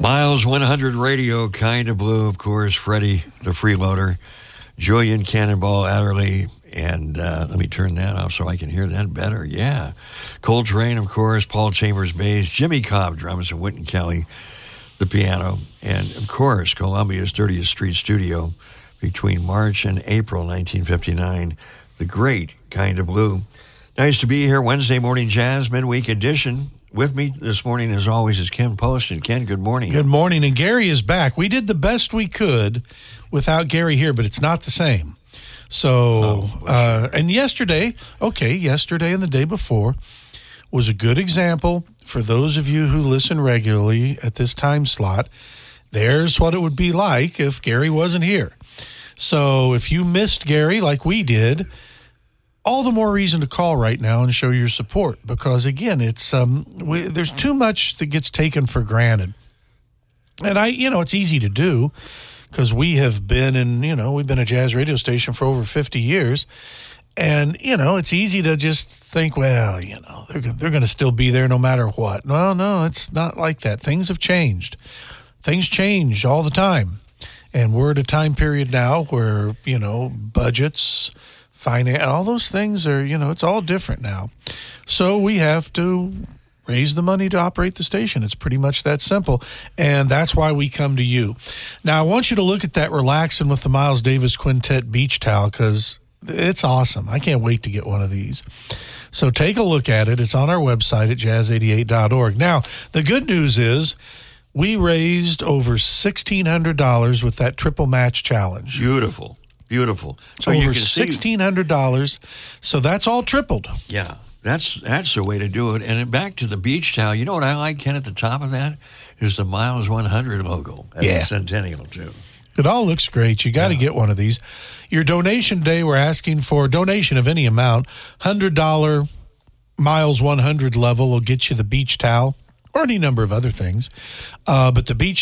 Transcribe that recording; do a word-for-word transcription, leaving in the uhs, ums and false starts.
Miles one hundred Radio, Kind of Blue, of course, Freddie the Freeloader, Julian Cannonball Adderley, and uh, let me turn that off so I can hear that better. Yeah. Coltrane, of course, Paul Chambers bass, Jimmy Cobb drums, and Wynton Kelly the piano, and of course, Columbia's thirtieth Street Studio between March and April nineteen fifty-nine. The great Kind of Blue. Nice to be here, Wednesday Morning Jazz Midweek Edition. With me this morning, as always, is Ken Post. And Ken, good morning. Good morning. And Gary is back. We did the best we could without Gary here, but it's not the same. So, oh, uh, and yesterday, okay, yesterday and the day before was a good example for those of you who listen regularly at this time slot. There's what it would be like if Gary wasn't here. So if you missed Gary like we did, all the more reason to call right now and show your support, because again, it's um, we, there's too much that gets taken for granted, and I, you know, it's easy to do because we have been in, you know, we've been a jazz radio station for over fifty years, and you know, it's easy to just think, well, you know, they're they're going to still be there no matter what. No, no, it's not like that. Things have changed. Things change all the time, and we're at a time period now where, you know, budgets, finance, all those things are, you know, it's all different now. So we have to raise the money to operate the station. It's pretty much that simple. And that's why we come to you. Now, I want you to look at that Relaxing with the Miles Davis Quintet beach towel, because it's awesome. I can't wait to get one of these. So take a look at it. It's on our website at jazz eighty-eight dot org. Now, the good news is we raised over sixteen hundred dollars with that triple match challenge. Beautiful. Beautiful. So over you can sixteen hundred dollars. So that's all tripled. Yeah, that's that's the way to do it. And back to the beach towel, you know what I like, Ken, at the top of that is the Miles one hundred logo at yeah. the Centennial, too. It all looks great. You got to yeah. get one of these. Your donation day, we're asking for a donation of any amount. one hundred dollars Miles one hundred level will get you the beach towel or any number of other things. Uh, but the beach